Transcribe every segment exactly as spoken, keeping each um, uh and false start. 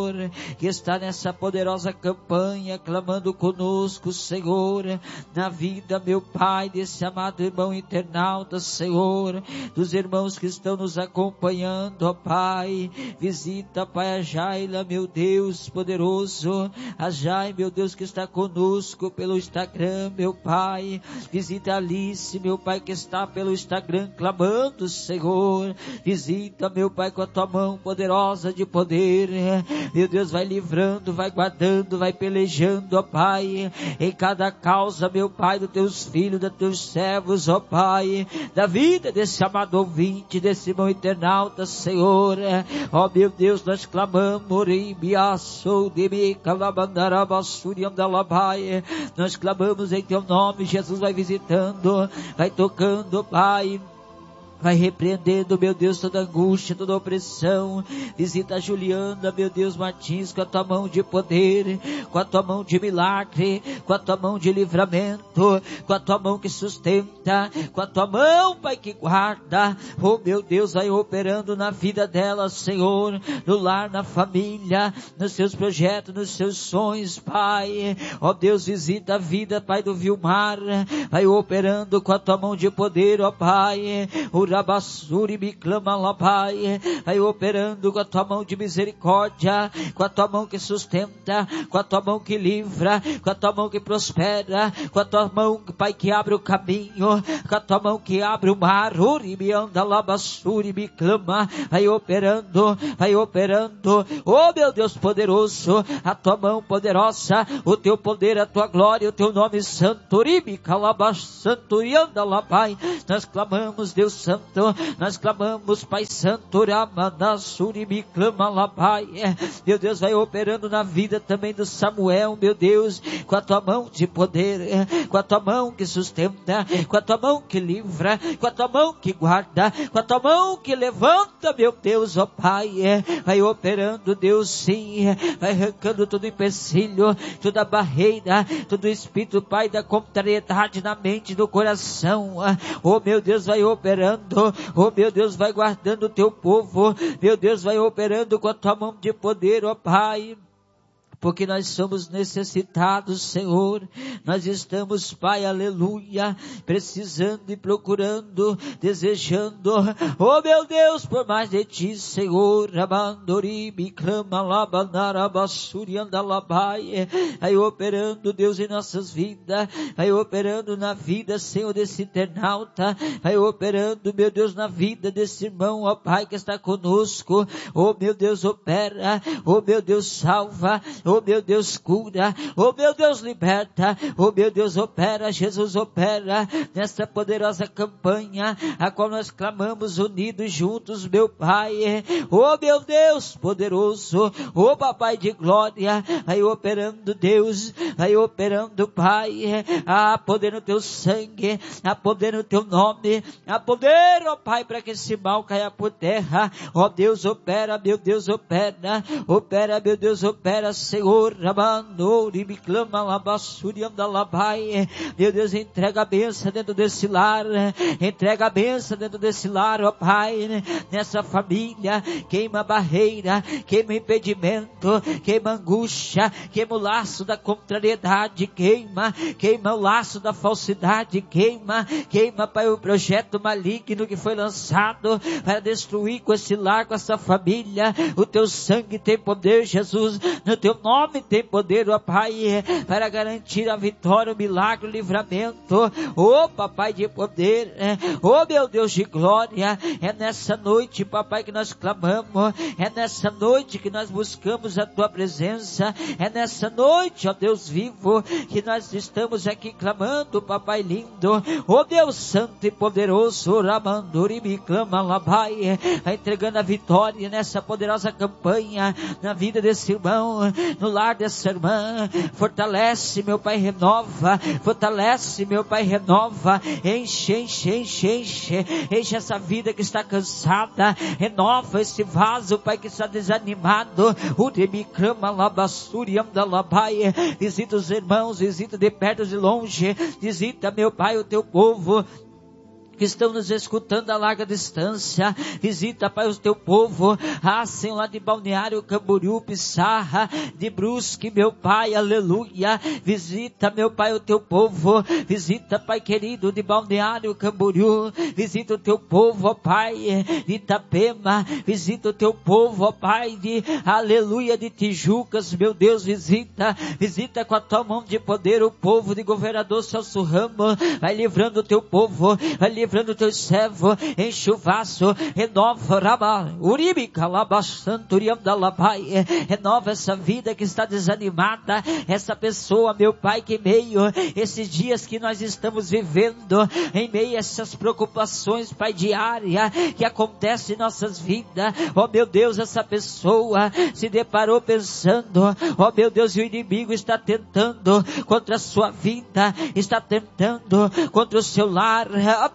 Senhor, que está nessa poderosa campanha, clamando conosco, Senhor, na vida, meu Pai, desse amado irmão internauta, Senhor, dos irmãos que estão nos acompanhando, ó Pai. Visita, Pai, a Jaila, meu Deus poderoso, a Jai, meu Deus, que está conosco pelo Instagram, meu Pai. Visita a Alice, meu Pai, que está pelo Instagram clamando, Senhor. Visita, meu Pai, com a tua mão poderosa de poder, meu Deus, vai livrando, vai guardando, vai pelejando, ó Pai, em cada causa, meu Pai, dos teus filhos, dos teus servos, ó Pai, da vida desse amado ouvinte, desse irmão internauta, Senhor. Ó meu Deus, nós clamamos, nós clamamos em teu nome. Jesus vai visitando, vai tocando, Pai, vai repreendendo, meu Deus, toda angústia, toda opressão. Visita a Juliana, meu Deus Martins, com a tua mão de poder, com a tua mão de milagre, com a tua mão de livramento, com a tua mão que sustenta, com a tua mão, Pai, que guarda. Oh meu Deus, vai operando na vida dela, Senhor, no lar, na família, nos seus projetos, nos seus sonhos, Pai. Ó Deus, visita a vida, Pai, do Vilmar, vai operando com a tua mão de poder, ó Pai. O Rabassuri me clama lá, Pai, vai operando com a tua mão de misericórdia, com a tua mão que sustenta, com a tua mão que livra, com a tua mão que prospera, com a tua mão, Pai, que abre o caminho, com a tua mão que abre o mar. Uri me anda lá, Bassuri me clama, vai operando, vai operando. Oh meu Deus poderoso, a tua mão poderosa, o teu poder, a tua glória, o teu nome santo. Uri me calabas santo e anda lá, Pai. Nós clamamos, Deus santo, nós clamamos, Pai santo, Ramanassuri me clama lá, Pai. Meu Deus, vai operando na vida também do Samuel, meu Deus, com a tua mão de poder, com a tua mão que sustenta, com a tua mão que livra, com a tua mão que guarda, com a tua mão que levanta, meu Deus, ó Pai. Vai operando, Deus, sim, vai arrancando todo empecilho, toda barreira, todo espírito, Pai, da contrariedade na mente, no coração. Oh meu Deus, vai operando, oh meu Deus, vai guardando o teu povo, meu Deus, vai operando com a tua mão de poder, ó Pai. Porque nós somos necessitados, Senhor, nós estamos, Pai, aleluia, precisando e procurando, desejando, oh meu Deus, por mais de ti, Senhor. Abandori, me clama lá, banarabassuri, anda lá, Pai, vai operando, Deus, em nossas vidas, vai operando na vida, Senhor, desse internauta, vai operando, meu Deus, na vida desse irmão, ó Pai, que está conosco. Oh meu Deus, opera, oh meu Deus, salva, oh meu Deus, cura, oh meu Deus, liberta, oh meu Deus, opera. Jesus, opera nessa poderosa campanha a qual nós clamamos unidos juntos, meu Pai. Oh meu Deus poderoso, oh Papai de glória, vai operando, Deus, vai operando, Pai. Há poder no teu sangue, há poder no teu nome, há poder, ó Pai, para que esse mal caia por terra. Ó Deus, opera, meu Deus, opera, opera, meu Deus, opera, Senhor. Rabanori me clama lá, Bassuri anda lá, Pai. Meu Deus, entrega a bênção dentro desse lar, entrega a bênção dentro desse lar, ó Pai, nessa família. Queima a barreira, queima impedimento, queima angústia, queima o laço da contrariedade, queima, queima o laço da falsidade, queima, queima, Pai, o projeto maligno que foi lançado para destruir com esse lar, com essa família. O teu sangue tem poder, Jesus, no teu nome tem poder, ó Pai, para garantir a vitória, o milagre, o livramento. Ó Papai de poder, ó meu Deus de glória, é nessa noite, Papai, que nós clamamos, é nessa noite que nós buscamos a tua presença, é nessa noite, ó Deus vivo, que nós estamos aqui clamando, Papai lindo, ó Deus santo e poderoso. Ramanduri me clama lá, Pai, vai entregando a vitória nessa poderosa campanha, na vida desse irmão, no lar dessa irmã. Fortalece, meu Pai, renova, fortalece, meu Pai, renova, enche, enche, enche, enche, enche essa vida que está cansada, renova esse vaso, Pai, que está desanimado. Uremi clama lá, Bassuri anda lá, Pai, visita os irmãos, visita de perto e de longe, visita, meu Pai, o teu povo. que estão nos escutando a larga distância. Visita, Pai, o teu povo, ah, Senhor, lá de Balneário Camboriú, Pissarra, de Brusque, meu Pai, aleluia. Visita, meu Pai, o teu povo. Visita, Pai querido, de Balneário Camboriú. Visita o teu povo, ó Pai, de Itapema. Visita o teu povo, ó Pai, de, aleluia, de Tijucas, meu Deus, visita. Visita com a tua mão de poder o povo de Governador Celso Ramos. Vai livrando o teu povo, vai livrando o teu servo, enche o vaso, renova, Raba, Uribe, Calabassanto, Uriamdalabai, renova essa vida que está desanimada, essa pessoa, meu Pai, que em meio esses dias que nós estamos vivendo, em meio a essas preocupações, Pai, diária, que acontece em nossas vidas, ó meu Deus, essa pessoa se deparou pensando, ó meu Deus, o inimigo está tentando contra a sua vida, está tentando contra o seu lar,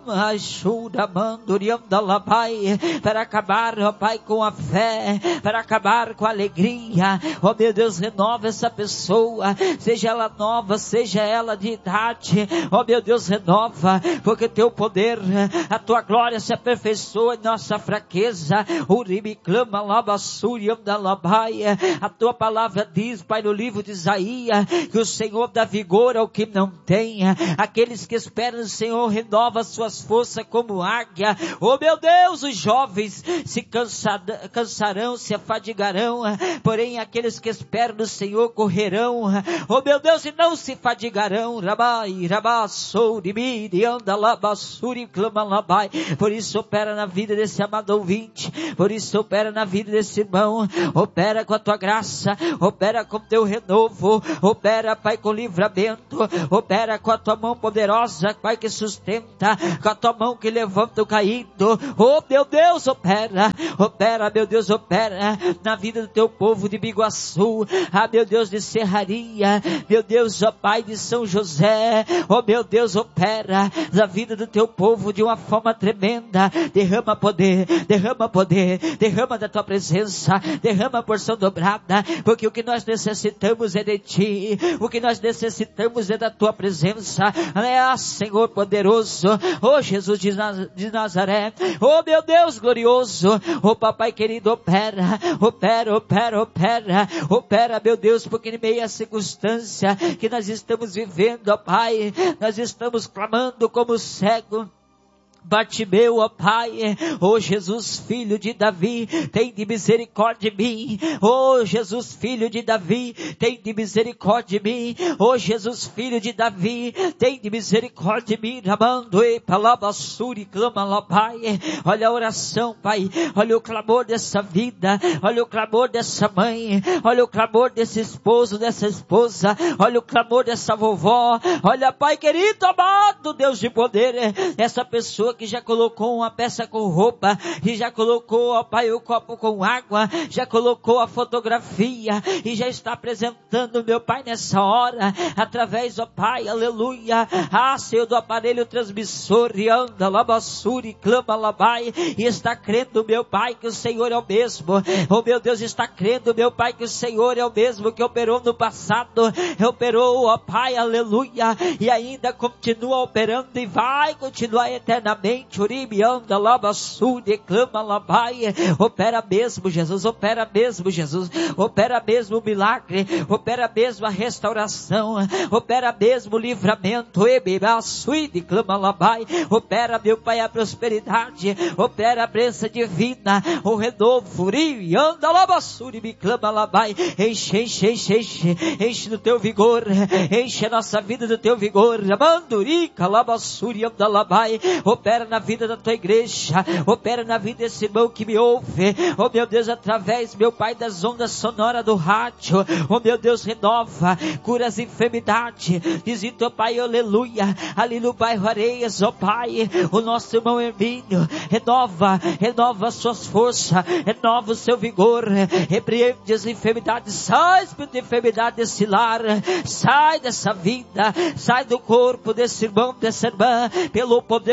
para acabar, ó Pai, com a fé, para acabar com a alegria, ó meu Deus, renova essa pessoa, seja ela nova, seja ela de idade, ó meu Deus, renova, porque teu poder, a tua glória se aperfeiçoa em nossa fraqueza. Uribe clama labassuri andalabai, a tua palavra diz, Pai, no livro de Isaías, que o Senhor dá vigor ao que não tem, aqueles que esperam no Senhor renova suas forças como águia. Oh meu Deus, os jovens se cansar, cansarão, se afadigarão, porém aqueles que esperam no Senhor correrão. Oh meu Deus, e não se fadigarão. Rabai, rabassuri, miri, andalabassuri, clama labai. Por isso opera na vida desse amado ouvinte, por isso opera na vida desse irmão, opera com a tua graça, opera com teu renovo, opera, Pai, com livramento, opera com a tua mão poderosa, Pai, que sustenta, com a tua mão que levanta o caído. Oh meu Deus, opera, opera, meu Deus, opera na vida do teu povo de Biguaçu, ah meu Deus, de Serraria, meu Deus, ó Pai, de São José, oh meu Deus, opera na vida do teu povo de uma forma tremenda. Derrama poder, derrama poder, derrama da tua presença, derrama a porção dobrada, porque o que nós necessitamos é de ti, o que nós necessitamos é da tua presença, é, Senhor poderoso, oh Jesus de, Naz- de Nazaré, oh meu Deus glorioso, oh papai querido, opera, opera, opera, opera, opera, meu Deus, porque em meio à circunstância que nós estamos vivendo, ó Pai, nós estamos clamando como cego, Bartimeu, ó Pai, ó Jesus, filho de Davi, tem de misericórdia de mim, ó Jesus, filho de Davi, tem de misericórdia de mim, ó Jesus, filho de Davi, tem de misericórdia de mim, ramando e palabassuri, clama lá, Pai, olha a oração, Pai, olha o clamor dessa vida, olha o clamor dessa mãe, olha o clamor desse esposo, dessa esposa, olha o clamor dessa vovó, olha, Pai querido, amado Deus de poder, essa pessoa que já colocou uma peça com roupa, e já colocou, ó Pai, o copo com água, já colocou a fotografia, e já está apresentando, meu Pai, nessa hora, através, ó Pai, aleluia, ah, Senhor, do aparelho transmissor, e anda, labassuri, clama, labai, e está crendo, meu Pai, que o Senhor é o mesmo, oh meu Deus, está crendo, meu Pai, que o Senhor é o mesmo que operou no passado, operou, ó Pai, aleluia, e ainda continua operando, e vai continuar eternamente. Uribe, anda, labassuri, declama, labai, opera mesmo, Jesus, opera mesmo, Jesus, opera mesmo o milagre, opera mesmo a restauração, opera mesmo o livramento, ebebassui, declama, labai, opera, meu Pai, a prosperidade, opera a bênção divina, o renovo, uribe, anda, labassuri, me clama, labai, enche, enche, enche, enche, enche do teu vigor, enche a nossa vida do teu vigor, mandurica, labassuri, anda, labai, opera na vida da tua igreja, opera na vida desse irmão que me ouve, oh meu Deus, através, meu Pai, das ondas sonoras do rádio, oh meu Deus, renova, cura as enfermidades, visita, oh Pai, aleluia, ali no bairro Areias, oh Pai, o nosso irmão Hermínio, renova, renova as suas forças, renova o seu vigor, repreende as enfermidades, sai espírito de enfermidade desse lar, sai dessa vida, sai do corpo desse irmão, dessa irmã, pelo poder divino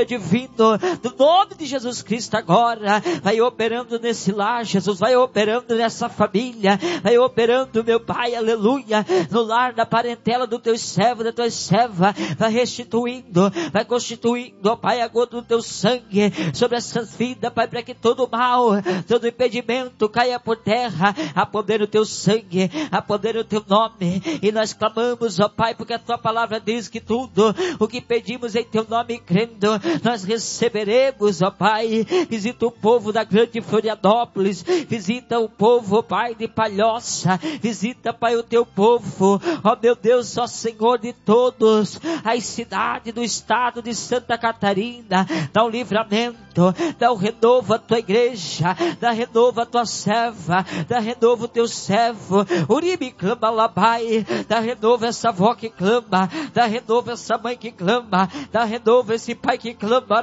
restituindo, no nome de Jesus Cristo agora, vai operando nesse lar, Jesus, vai operando nessa família, vai operando, meu Pai, aleluia, no lar da parentela do teu servo, da tua serva, vai restituindo, vai constituindo, ó Pai, a gota do teu sangue sobre essas vidas, Pai, para que todo mal, todo impedimento caia por terra, a poder do teu sangue, a poder do teu nome, e nós clamamos, ó Pai, porque a tua palavra diz que tudo o que pedimos em teu nome crendo, nós receberemos, ó Pai. Visita o povo da grande Florianópolis, visita o povo, ó Pai, de Palhoça, visita, Pai, o teu povo, ó meu Deus, ó Senhor de todos, as cidades do estado de Santa Catarina, dá um livramento, dá um renovo à tua igreja, dá renovo à tua serva, dá renovo ao teu servo, Uribe clama labai, dá renovo essa avó que clama, dá renovo essa mãe que clama, dá renovo esse pai que clama,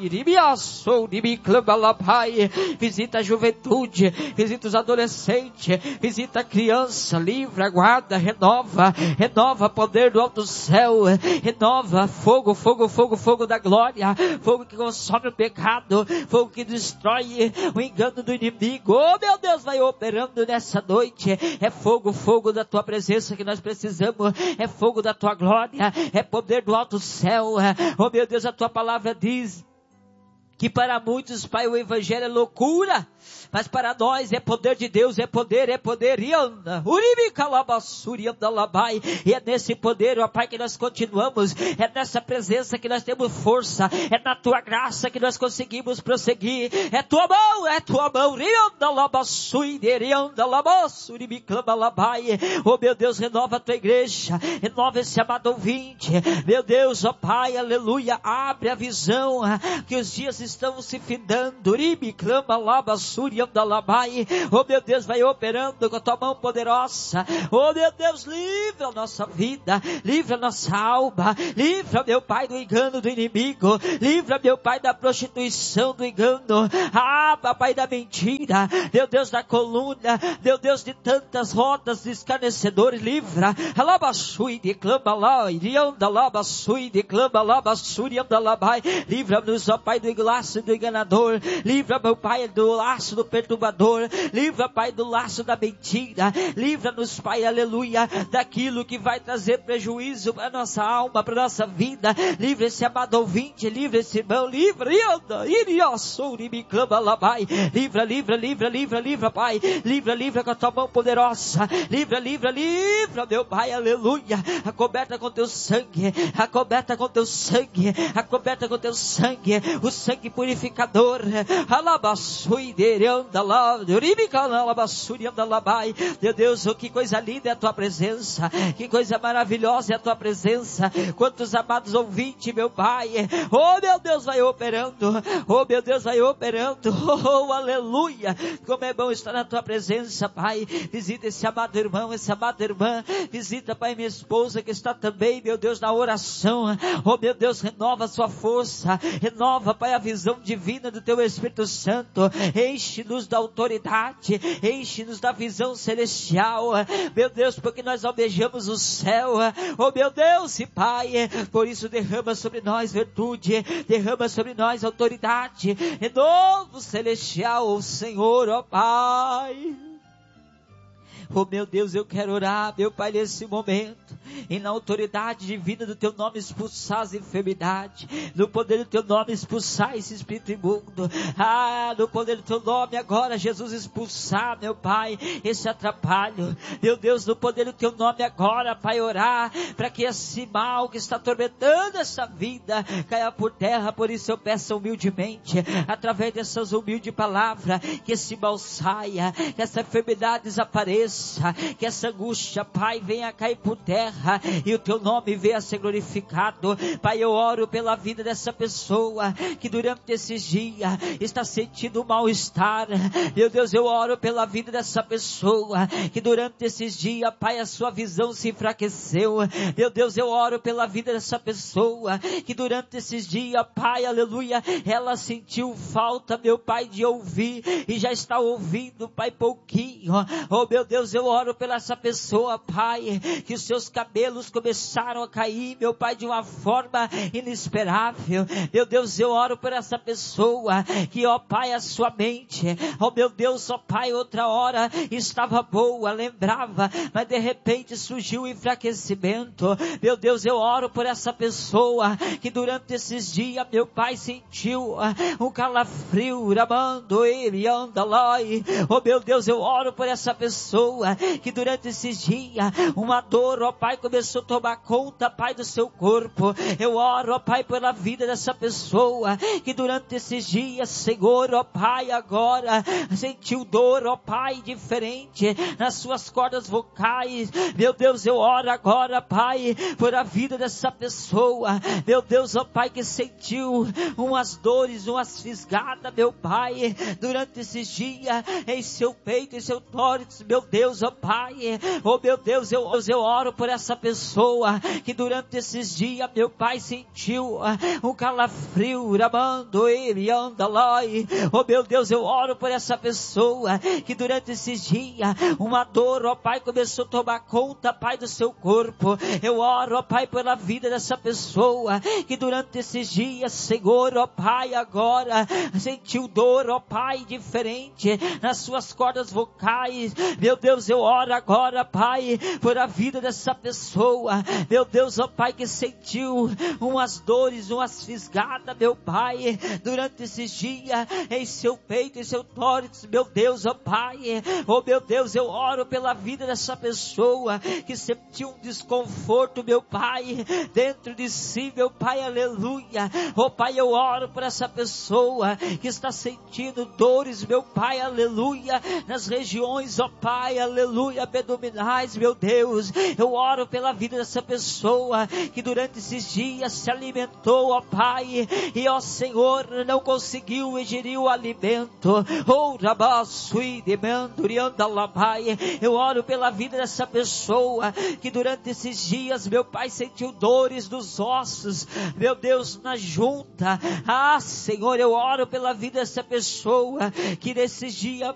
Uribe clama labai, visita a juventude, visita os adolescentes, visita a criança, livra, guarda, renova, renova poder do alto céu, renova fogo, fogo, fogo, fogo da glória, fogo que consome o pecado, fogo que destrói o engano do inimigo. Oh meu Deus, vai operando nessa noite, é fogo, fogo da tua presença que nós precisamos, é fogo da tua glória, é poder do alto céu. Oh meu Deus, a tua palavra diz que para muitos, Pai, o evangelho é loucura, mas para nós é poder de Deus, é poder, é poder, e anda, uribi calabassuri anda labai, e é nesse poder, ó Pai, que nós continuamos, é nessa presença que nós temos força, é na tua graça que nós conseguimos prosseguir, é tua mão, é tua mão, rianda labassui, rianda labassuri, me clama labai, oh meu Deus, renova a tua igreja, renova esse amado ouvinte, meu Deus, ó Pai, aleluia, abre a visão, que os dias estão se findando, uribi clama labassuri, oh meu Deus, vai operando com a tua mão poderosa, oh meu Deus, livra a nossa vida, livra a nossa alma, livra, meu Pai, do engano do inimigo, livra, meu Pai, da prostituição, do engano, ah, papai, da mentira, meu Deus, da coluna, meu Deus, de tantas rodas de escarnecedores, livra, alabassui, declama lá, irianda labassui, declama labassui, anda labai, livra-nos, ó Pai, do laço do enganador, livra, meu Pai, do laço do perturbador, livra, Pai, do laço da mentira, livra-nos, Pai, aleluia, daquilo que vai trazer prejuízo para nossa alma, para nossa vida, livra esse amado ouvinte, livra esse irmão, livra, livra, livra, livra, livra, livra, Pai, livra, livra com a tua mão poderosa, livra, livra, livra, meu Pai, aleluia, acoberta com teu sangue, acoberta com teu sangue, acoberta com teu sangue, o sangue purificador, alabassui, meu Deus, oh, que coisa linda é a tua presença, que coisa maravilhosa é a tua presença, quantos amados ouvintes, meu Pai, oh meu Deus, vai operando, oh meu Deus, vai operando, oh, oh aleluia, como é bom estar na tua presença, Pai, visita esse amado irmão, essa amada irmã, visita, Pai, minha esposa que está também, meu Deus, na oração, oh meu Deus, renova a sua força, renova, Pai, a visão divina do teu Espírito Santo, enche-nos da autoridade, enche-nos da visão celestial, meu Deus, porque nós almejamos o céu, oh meu Deus, e Pai, por isso derrama sobre nós virtude, derrama sobre nós autoridade, renovo celestial, Senhor, ó Pai. Oh meu Deus, eu quero orar, meu Pai, nesse momento, e na autoridade divina do teu nome expulsar as enfermidades, no poder do teu nome expulsar esse espírito imundo, ah, no poder do teu nome agora, Jesus, expulsar, meu Pai, esse atrapalho, meu Deus, no poder do teu nome agora, Pai, orar, para que esse mal que está atormentando essa vida, caia por terra. Por isso eu peço humildemente, através dessas humildes palavras, que esse mal saia, que essa enfermidade desapareça, que essa angústia, Pai, venha cair por terra e o teu nome venha ser glorificado. Pai, eu oro pela vida dessa pessoa que durante esses dias está sentindo mal-estar. Meu Deus, eu oro pela vida dessa pessoa que durante esses dias, Pai, a sua visão se enfraqueceu. Meu Deus, eu oro pela vida dessa pessoa que durante esses dias, Pai, aleluia, ela sentiu falta, meu Pai, de ouvir e já está ouvindo, Pai, pouquinho. Oh meu Deus, eu oro pela essa pessoa, Pai, que os seus caminhos cabelos começaram a cair, meu Pai, de uma forma inesperável. Meu Deus, eu oro por essa pessoa que, ó Pai, a sua mente, ó meu Deus, ó Pai, outra hora estava boa, lembrava, mas de repente surgiu o enfraquecimento. Meu Deus, eu oro por essa pessoa que durante esses dias, meu Pai, sentiu um calafrio, ramando ele, anda lá. Oh meu Deus, eu oro por essa pessoa que durante esses dias, uma dor, ó Pai, começou a tomar conta, Pai, do seu corpo. Eu oro, ó Pai, pela vida dessa pessoa que durante esses dias, Senhor, ó Pai, agora sentiu dor, ó Pai, diferente nas suas cordas vocais. Meu Deus, eu oro agora, Pai, por a vida dessa pessoa. Meu Deus, ó Pai, que sentiu umas dores, umas fisgadas, meu Pai, durante esses dias, em seu peito, em seu tórax, meu Deus, ó Pai. Oh meu Deus, eu, eu oro por essa pessoa que durante esses dias, meu Pai, sentiu um calafrio, ramando ele, anda lá. Oh meu Deus, eu oro por essa pessoa que durante esses dias, uma dor, ó Pai, começou a tomar conta, Pai, do seu corpo. Eu oro, ó Pai, pela vida dessa pessoa que durante esses dias, Senhor, ó Pai, agora sentiu dor, ó Pai, diferente nas suas cordas vocais. Meu Deus, eu oro agora, Pai, por a vida dessa pessoa. Meu Deus, ó Pai, que sentiu umas dores, umas fisgadas, meu Pai, durante esses dias, em seu peito, em seu tórax, meu Deus, ó Pai. Oh meu Deus, eu oro pela vida dessa pessoa que sentiu um desconforto, meu Pai, dentro de si, meu Pai, aleluia. Oh Pai, eu oro por essa pessoa que está sentindo dores, meu Pai, aleluia, nas regiões, ó Pai, aleluia, abdominais, meu Deus. Eu oro pela vida dessa pessoa que durante esses dias se alimentou, ó Pai, e ó Senhor, não conseguiu ingerir o alimento. Oh Rabassui de Mandurianda Labai. Eu oro pela vida dessa pessoa que durante esses dias, meu Pai, sentiu dores dos ossos, meu Deus, na junta. Ah, Senhor, eu oro pela vida dessa pessoa que nesses dias,